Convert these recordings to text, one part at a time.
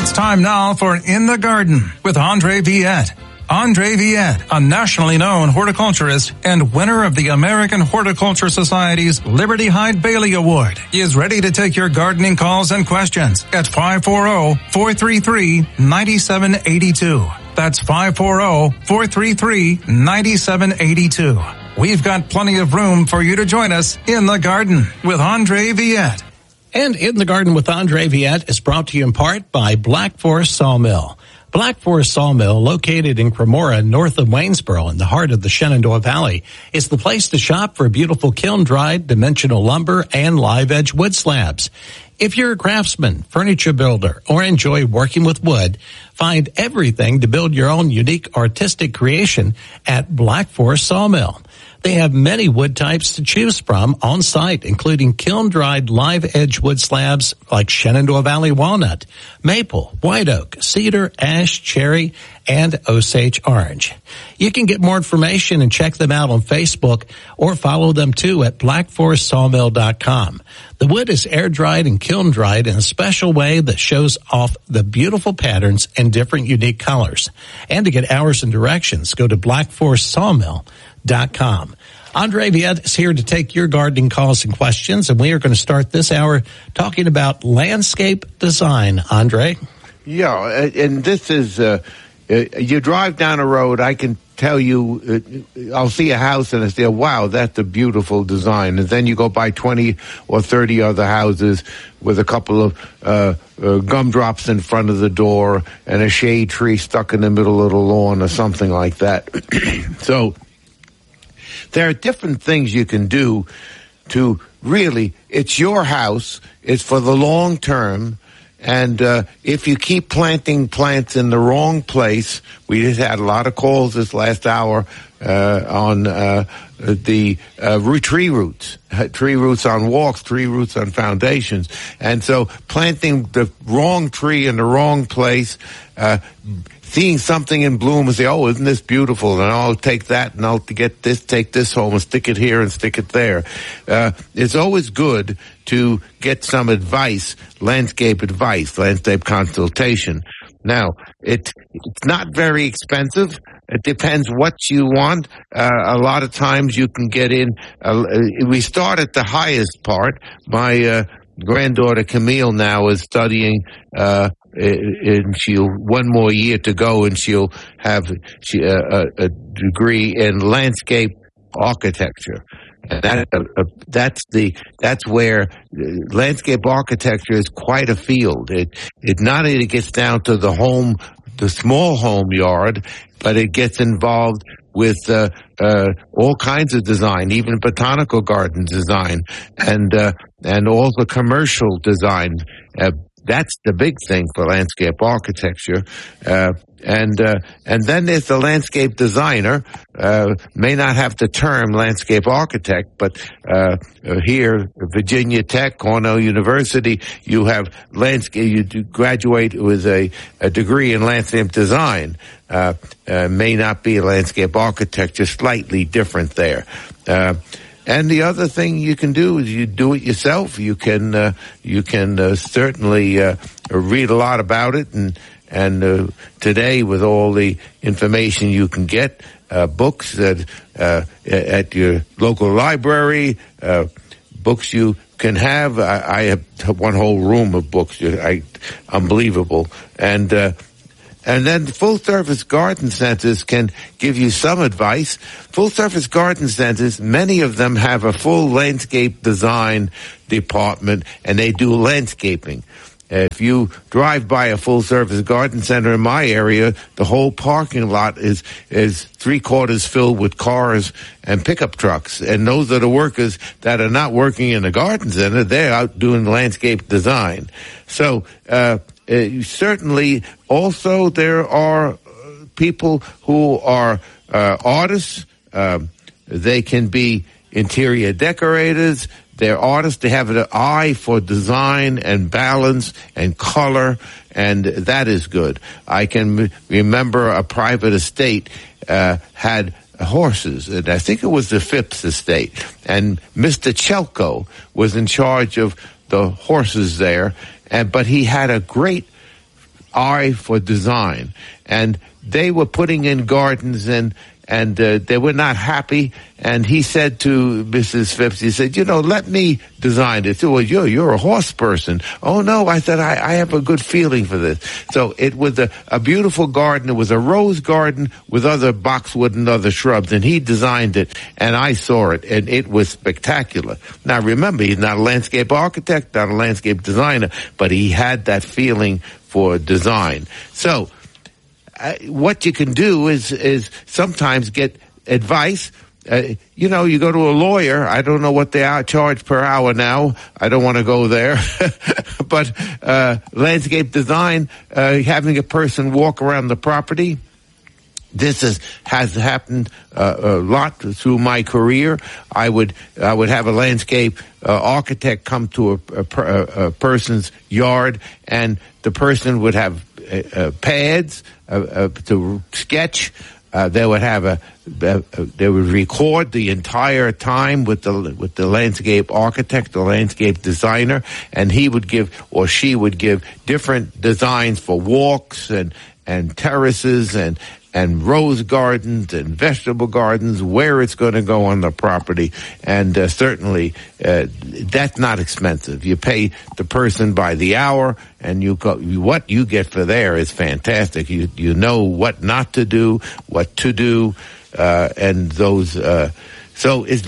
It's time now for In the Garden with Andre Viette. Andre Viette, a nationally known horticulturist and winner of the American Horticulture Society's Liberty Hyde Bailey Award, is ready to take your gardening calls and questions at 540-433-9782. That's 540-433-9782. We've got plenty of room for you to join us in the garden with Andre Viette. And In the Garden with Andre Viette is brought to you in part by Black Forest Sawmill. Black Forest Sawmill, located in Cremora, north of Waynesboro, in the heart of the Shenandoah Valley, is the place to shop for beautiful kiln-dried, dimensional lumber, and live-edge wood slabs. If you're a craftsman, furniture builder, or enjoy working with wood, find everything to build your own unique artistic creation at Black Forest Sawmill. They have many wood types to choose from on site, including kiln-dried live-edge wood slabs like Shenandoah Valley walnut, maple, white oak, cedar, ash, cherry, and Osage orange. You can get more information and check them out on Facebook or follow them too at blackforestsawmill.com. The wood is air-dried and kiln-dried in a special way that shows off the beautiful patterns and different unique colors. And to get hours and directions, go to blackforestsawmill.com. Andre Viette is here to take your gardening calls and questions, and we are going to start this hour talking about landscape design. Andre? Yeah, and this is, you drive down a road, I can tell you, I'll see a house and I say, wow, that's a beautiful design. And then you go by 20 or 30 other houses with a couple of gumdrops in front of the door and a shade tree stuck in the middle of the lawn or something like that. So there are different things you can do to really, it's your house, it's for the long term, and if you keep planting plants in the wrong place, we just had a lot of calls this last hour on the tree roots on walks, tree roots on foundations. And so planting the wrong tree in the wrong place, seeing something in bloom and say, oh, isn't this beautiful? And I'll take that and I'll get this, take this home and stick it here and stick it there. It's always good to get some advice, landscape consultation. Now, it's not very expensive. It depends what you want. A lot of times you can get in, we start at the highest part. My granddaughter Camille now is studying, and she'll one more year to go, and she'll have a degree in landscape architecture. And that's where landscape architecture is quite a field. It not only gets down to the small home yard, but it gets involved with all kinds of design, even botanical garden design, and all the commercial design. That's the big thing for landscape architecture. And then there's the landscape designer, may not have the term landscape architect, but here, Virginia Tech, Cornell University, you have you graduate with a degree in landscape design. May not be a landscape architecture, slightly different there. And the other thing you can do is you do it yourself. You can certainly read a lot about it, and today with all the information you can get, books at your local library, books you can have. I have one whole room of books, unbelievable, and then full-service garden centers can give you some advice. Full-service garden centers, many of them have a full landscape design department, and they do landscaping. If you drive by a full-service garden center in my area, the whole parking lot is 3/4 filled with cars and pickup trucks. And those are the workers that are not working in the garden center. They're out doing landscape design. So, certainly, also there are people who are artists. They can be interior decorators. They're artists. They have an eye for design and balance and color, and that is good. I can remember a private estate had horses, and I think it was the Phipps estate, and Mr. Chelko was in charge of the horses there, but he had a great eye for design, and they were putting in gardens, and they were not happy. And he said to Mrs. Phipps, he said, let me design it. Well, you're a horse person. Oh, no, I said, I have a good feeling for this. So it was a beautiful garden. It was a rose garden with other boxwood and other shrubs, and he designed it, and I saw it, and it was spectacular. Now, remember, he's not a landscape architect, not a landscape designer, but he had that feeling for design. So, what you can do is sometimes get advice. You go to a lawyer. I don't know what they charge per hour now. I don't want to go there. But landscape design, having a person walk around the property, this has happened a lot through my career. I would have a landscape architect come to a person's yard, and the person would have pads to sketch. They would have they would record the entire time with the landscape architect, the landscape designer, and he would give, or she would give, different designs for walks and terraces and rose gardens and vegetable gardens, where it's going to go on the property. And certainly that's not expensive. You pay the person by the hour, and what you get for there is fantastic. You know what not to do, what to do, and those. So it's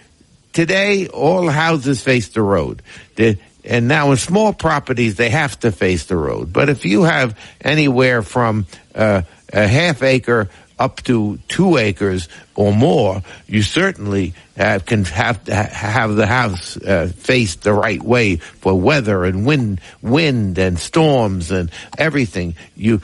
today all houses face the road. And now in small properties, they have to face the road. But if you have anywhere from a half acre up to 2 acres or more, you certainly can have the house face the right way for weather and wind and storms and everything.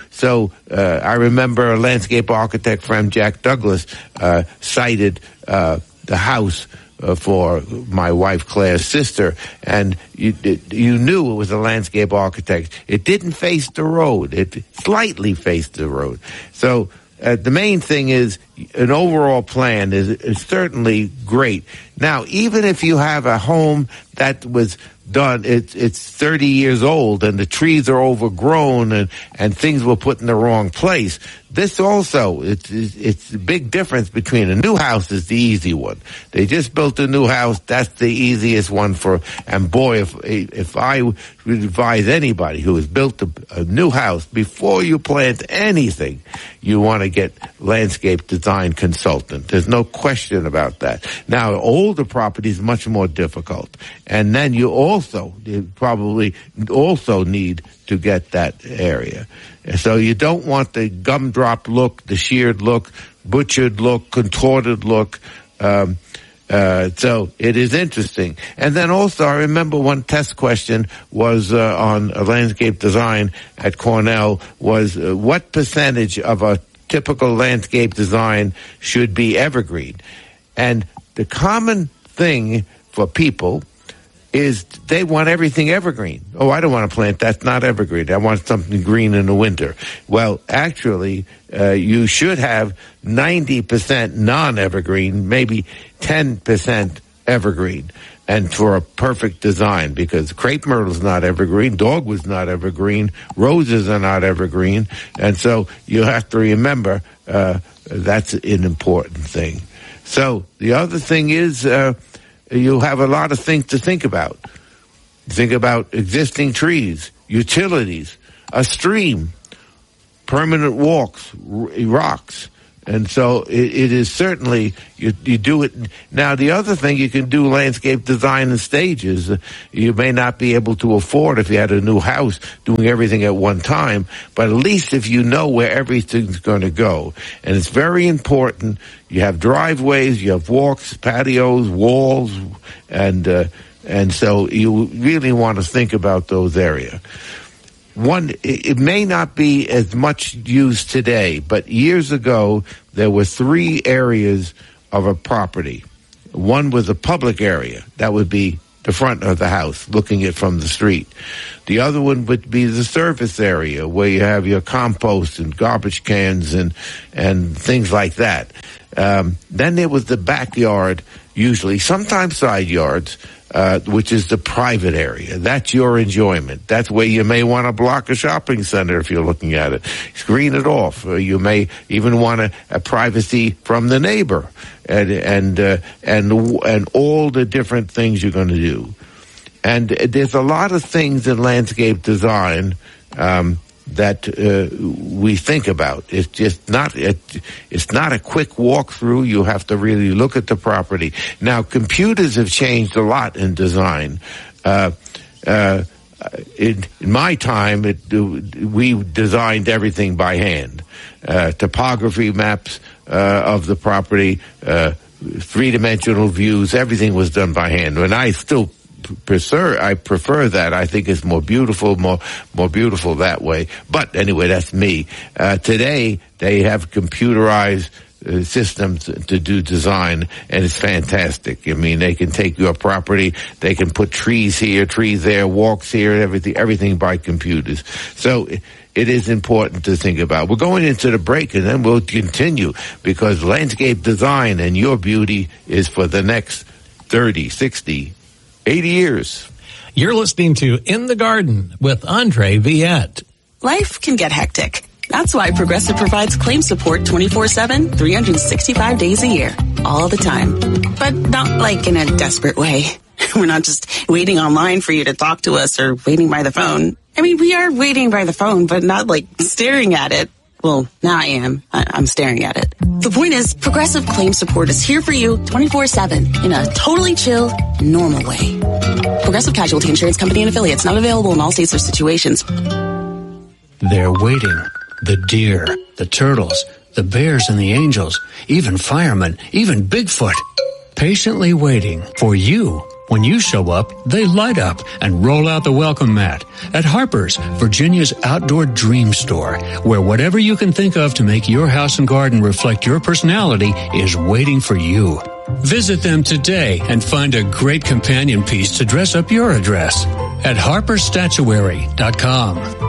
I remember a landscape architect friend, Jack Douglas, cited the house for my wife Claire's sister, and you knew it was a landscape architect. It didn't face the road. It slightly faced the road. So the main thing is an overall plan is certainly great. Now, even if you have a home that was done, it's 30 years old and the trees are overgrown and things were put in the wrong place. This also, it's a big difference between a new house is the easy one. They just built a new house. That's the easiest one and boy, if I would advise anybody who has built a new house, before you plant anything, you want to get landscape design consultant. There's no question about that. Now, older property is much more difficult. And then you probably also need to get that area. So you don't want the gumdrop look, the sheared look, butchered look, contorted look. So it is interesting. And then also, I remember one test question was on landscape design at Cornell was what percentage of a typical landscape design should be evergreen? And the common thing for people is they want everything evergreen. Oh, I don't want to plant. That's not evergreen. I want something green in the winter. Well, actually, you should have 90% non-evergreen, maybe 10% evergreen, and for a perfect design, because crepe myrtle's not evergreen, dogwood's not evergreen, roses are not evergreen, and so you have to remember that's an important thing. So the other thing is you have a lot of things to think about. Think about existing trees, utilities, a stream, permanent walks, rocks. And so it is certainly, you do it. Now, the other thing, you can do landscape design in stages. You may not be able to afford, if you had a new house, doing everything at one time, but at least if you know where everything's going to go. And it's very important. You have driveways, you have walks, patios, walls, and so you really want to think about those areas. It may not be as much used today, but years ago, there were 3 areas of a property. One was a public area. That would be the front of the house, looking at from the street. The other one would be the service area, where you have your compost and garbage cans and things like that. Then there was the backyard. usually, sometimes side yards, which is the private area. That's your enjoyment. That's where you may want to block a shopping center if you're looking at it. Screen it off. You may even want a privacy from the neighbor, and all the different things you're going to do. And there's a lot of things in landscape design that we think about. It's just not it's not a quick walkthrough. You have to really look at the property. Now, computers have changed a lot in design. In my time, we designed everything by hand. Topography maps of the property, three-dimensional views, everything was done by hand. And I still prefer that. I think it's more beautiful that way. But anyway, that's me. Today, they have computerized systems to do design, and it's fantastic. I mean, they can take your property, they can put trees here, trees there, walks here, everything by computers. So it is important to think about. We're going into the break, and then we'll continue, because landscape design and your beauty is for the next 30, 60, 80 years. You're listening to In the Garden with Andre Viette. Life can get hectic. That's why Progressive provides claim support 24/7, 365 days a year, all the time. But not like in a desperate way. We're not just waiting online for you to talk to us or waiting by the phone. I mean, we are waiting by the phone, but not like staring at it. Well, now I am. I'm staring at it. The point is, Progressive Claim Support is here for you 24/7 in a totally chill, normal way. Progressive Casualty Insurance Company and Affiliates, not available in all states or situations. They're waiting. The deer, the turtles, the bears and the angels, even firemen, even Bigfoot. Patiently waiting for you. When you show up, they light up and roll out the welcome mat at Harper's, Virginia's outdoor dream store, where whatever you can think of to make your house and garden reflect your personality is waiting for you. Visit them today and find a great companion piece to dress up your address at harpersstatuary.com.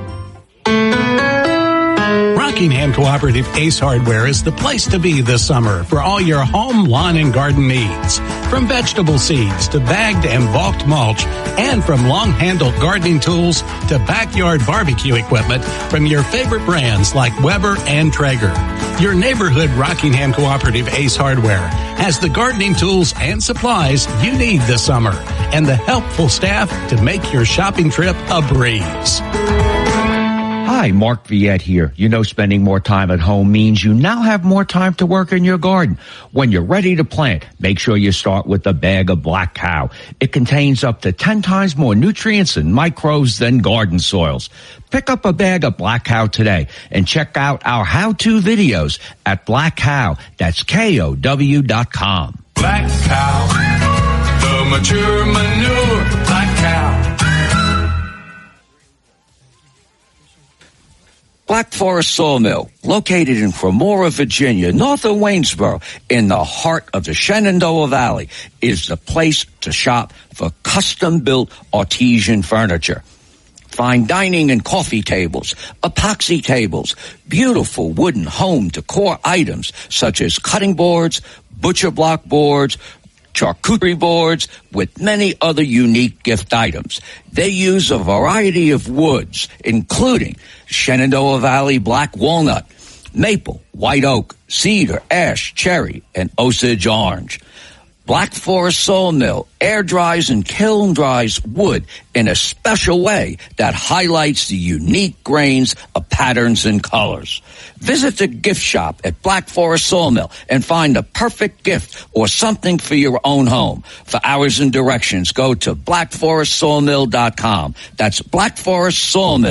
Rockingham Cooperative Ace Hardware is the place to be this summer for all your home, lawn, and garden needs. From vegetable seeds to bagged and bulked mulch, and from long-handled gardening tools to backyard barbecue equipment from your favorite brands like Weber and Traeger. Your neighborhood Rockingham Cooperative Ace Hardware has the gardening tools and supplies you need this summer and the helpful staff to make your shopping trip a breeze. Hi, Mark Viette here. You know, spending more time at home means you now have more time to work in your garden. When you're ready to plant, make sure you start with a bag of Black Cow. It contains up to 10 times more nutrients and microbes than garden soils. Pick up a bag of Black Cow today and check out our how-to videos at Black Cow. That's KOW.com. Black Cow, the mature manure, Black Cow. Black Forest Sawmill, located in Cremora, Virginia, north of Waynesboro, in the heart of the Shenandoah Valley, is the place to shop for custom-built artesian furniture. Fine dining and coffee tables, epoxy tables, beautiful wooden home decor items such as cutting boards, butcher block boards, charcuterie boards, with many other unique gift items. They use a variety of woods, including Shenandoah Valley black walnut, maple, white oak, cedar, ash, cherry, and Osage orange. Black Forest Sawmill air dries and kiln dries wood in a special way that highlights the unique grains of patterns and colors. Visit the gift shop at Black Forest Sawmill and find the perfect gift or something for your own home. For hours and directions, go to blackforestsawmill.com. That's Black Forest Sawmill.